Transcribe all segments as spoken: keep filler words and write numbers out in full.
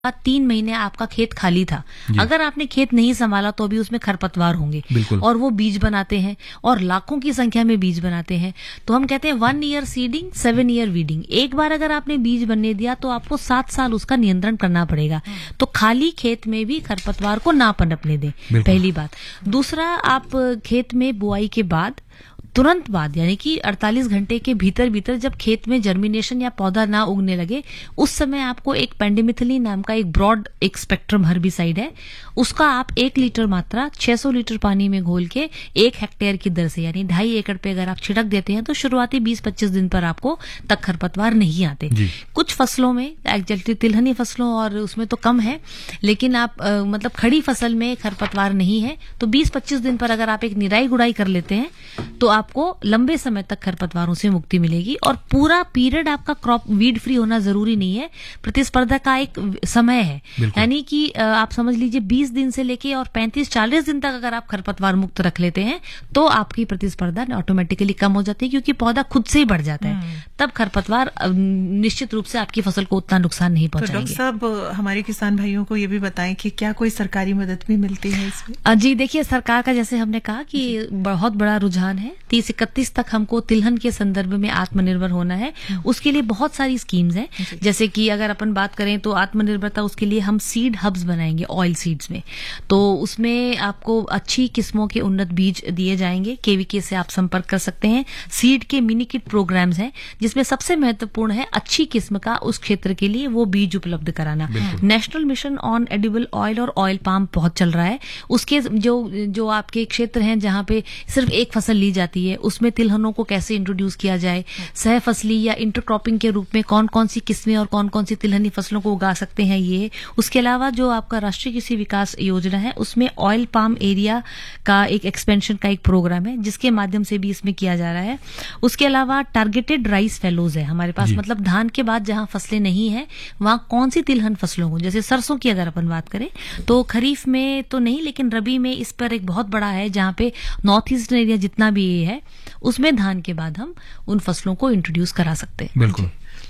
तीन महीने आपका खेत खाली था, अगर आपने खेत नहीं संभाला तो भी उसमें खरपतवार होंगे और वो बीज बनाते हैं और लाखों की संख्या में बीज बनाते हैं। तो हम कहते हैं one year seeding seven year weeding. एक बार अगर आपने बीज बनने दिया तो आपको सात साल उसका नियंत्रण करना पड़ेगा। तो खाली खेत में भी खरपतवार को ना पनपने दें, पहली बात। दूसरा, आप खेत में बुआई के बाद तुरंत बाद यानी कि अड़तालीस घंटे के भीतर भीतर जब खेत में जर्मिनेशन या पौधा ना उगने लगे, उस समय आपको एक पेंडिमिथिलिन नाम का एक ब्रॉड एक स्पेक्ट्रम हर्बिसाइड है, उसका आप एक लीटर मात्रा छह सौ लीटर पानी में घोल के एक हेक्टेयर की दर से यानी ढाई एकड़ पे अगर आप छिड़क देते हैं तो शुरुआती बीस पच्चीस दिन पर आपको तक खरपतवार नहीं आते। कुछ फसलों में एक्चुअली तिलहनी फसलों और उसमें तो कम है, लेकिन आप आ, मतलब खड़ी फसल में खरपतवार नहीं है तो बीस पच्चीस दिन पर अगर आप एक निराई गुड़ाई कर लेते हैं तो आपको लंबे समय तक खरपतवारों से मुक्ति मिलेगी। और पूरा पीरियड आपका क्रॉप वीड फ्री होना जरूरी नहीं है, प्रतिस्पर्धा का एक समय है, यानी कि आप समझ लीजिए बीस दिन से लेके और पैंतीस चालीस दिन तक अगर आप खरपतवार मुक्त रख लेते हैं तो आपकी प्रतिस्पर्धा ऑटोमेटिकली कम हो जाती है, क्योंकि पौधा खुद से ही बढ़ जाता है। तब खरपतवार निश्चित रूप से आपकी फसल को उतना नुकसान नहीं पहुंचाएंगे। तो डॉक्टर साहब, हमारे किसान भाइयों को ये भी बताएं कि क्या कोई सरकारी मदद भी मिलती है इसमें? जी देखिए, सरकार का जैसे हमने कहा कि बहुत बड़ा रुझान है, तीस इकतीस तक हमको तिलहन के संदर्भ में आत्मनिर्भर होना है। उसके लिए बहुत सारी स्कीम्स हैं, जैसे कि अगर अपन बात करें तो आत्मनिर्भरता, उसके लिए हम सीड हब्स बनाएंगे ऑयल सीड्स में। तो उसमें आपको अच्छी किस्मों के उन्नत बीज दिए जाएंगे, केवीके से आप संपर्क कर सकते हैं। सीड के मिनी किट प्रोग्राम्स हैं जिसमें सबसे महत्वपूर्ण है अच्छी किस्म का उस क्षेत्र के लिए वो बीज उपलब्ध कराना। National mission on edible oil और ऑयल पाम बहुत चल रहा है। उसके जो जो आपके क्षेत्र हैं जहां पे सिर्फ एक फसल ली जाती है, उसमें तिलहनों को कैसे इंट्रोड्यूस किया जाए, सह फसली या इंटरक्रॉपिंग के रूप में कौन कौन सी किस्में और कौन कौन सी तिलहनी फसलों को उगा सकते हैं, ये। उसके अलावा जो आपका राष्ट्रीय कृषि विकास योजना है उसमें ऑयल पाम एरिया का एक एक्सपेंशन का एक प्रोग्राम है जिसके माध्यम से भी इसमें किया जा रहा है। उसके अलावा टारगेटेड राइस फेलोज है हमारे पास, मतलब धान के बाद जहां फसलें नहीं है वहां कौन सी तिलहन फसलों को, जैसे सरसों की अगर अपन बात करें तो खरीफ में तो नहीं लेकिन रबी में इस पर एक बहुत बड़ा है, जहां पे नॉर्थ ईस्टर्न एरिया जितना भी ये है उसमें धान के बाद हम उन फसलों को इंट्रोड्यूस करा सकते हैं। बिल्कुल।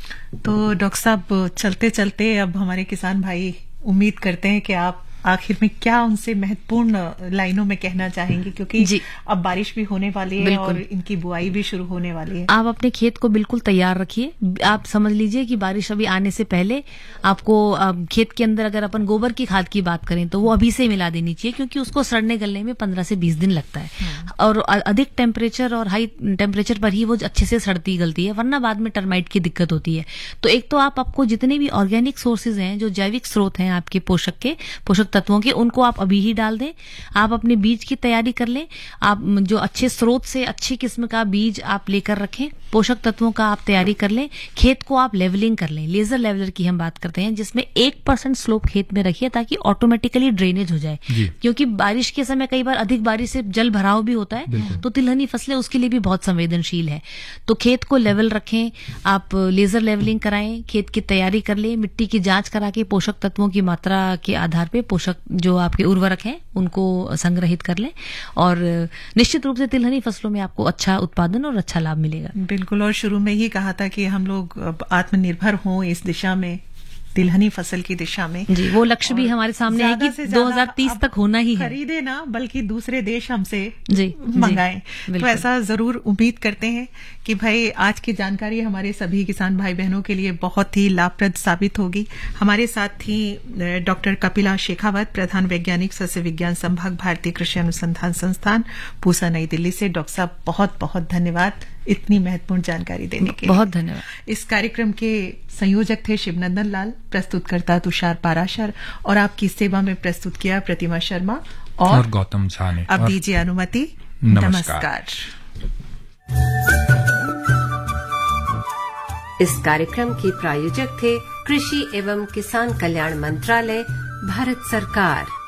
तो डॉक्टर साहब, चलते चलते अब हमारे किसान भाई उम्मीद करते हैं कि आप आखिर में क्या उनसे महत्वपूर्ण लाइनों में कहना चाहेंगे, क्योंकि अब बारिश भी होने वाली है और इनकी बुआई भी शुरू होने वाली है। आप अपने खेत को बिल्कुल तैयार रखिए। आप समझ लीजिए कि बारिश अभी आने से पहले आपको खेत के अंदर अगर अपन गोबर की खाद की बात करें तो वो अभी से मिला देनी चाहिए, क्योंकि उसको सड़ने गलने में पंद्रह से बीस दिन लगता है और अधिक टेम्परेचर और हाई टेम्परेचर पर ही वो अच्छे से सड़ती गलती है, वरना बाद में टर्माइट की दिक्कत होती है। तो एक तो आप आपको जितने भी ऑर्गेनिक सोर्सेज हैं, जो जैविक स्रोत हैं आपके पोषक के पोषक तत्वों के, उनको आप अभी ही डाल दें। आप अपने बीज की तैयारी कर लें, आप जो अच्छे स्रोत से अच्छी किस्म का बीज आप लेकर रखें, पोषक तत्वों का आप तैयारी कर लें। खेत को आप लेवलिंग कर लें, लेजर लेवलर की हम बात करते हैं, जिसमें एक परसेंट स्लोप खेत में रखिए ताकि ऑटोमेटिकली ड्रेनेज हो जाए, क्योंकि बारिश के समय कई बार अधिक बारिश से जल भराव भी होता है, तो तिलहनी फसलें उसके लिए भी बहुत संवेदनशील है। तो खेत को लेवल रखें, आप लेजर लेवलिंग कराएं, खेत की तैयारी कर लें, मिट्टी की जांच करा के पोषक तत्वों की मात्रा के आधार पर पोषक जो आपके उर्वरक हैं उनको संग्रहित कर लें, और निश्चित रूप से तिलहनी फसलों में आपको अच्छा उत्पादन और अच्छा लाभ मिलेगा। बिल्कुल। और शुरू में ही कहा था कि हम लोग आत्मनिर्भर हों इस दिशा में, तिलहनी फसल की दिशा में। जी, वो लक्ष्य भी हमारे सामने है कि दो हज़ार तीस तक होना ही है। खरीदे ना, बल्कि दूसरे देश हमसे जी मंगाएं। तो ऐसा जरूर उम्मीद करते हैं कि भाई आज की जानकारी हमारे सभी किसान भाई बहनों के लिए बहुत ही लाभप्रद साबित होगी। हमारे साथ थी डॉक्टर कपिला शेखावत, प्रधान वैज्ञानिक सस्य विज्ञान संभाग, भारतीय कृषि अनुसंधान संस्थान, पूसा, नई दिल्ली से। डॉक्टर साहब, बहुत बहुत धन्यवाद इतनी महत्वपूर्ण जानकारी देने के लिए। बहुत धन्यवाद। इस कार्यक्रम के संयोजक थे शिवनंदन लाल, प्रस्तुतकर्ता तुषार पाराशर, और आपकी सेवा में प्रस्तुत किया प्रतिमा शर्मा और, और गौतम झा ने। अब दीजिए अनुमति। नमस्कार, नमस्कार। इस कार्यक्रम के प्रायोजक थे कृषि एवं किसान कल्याण मंत्रालय, भारत सरकार।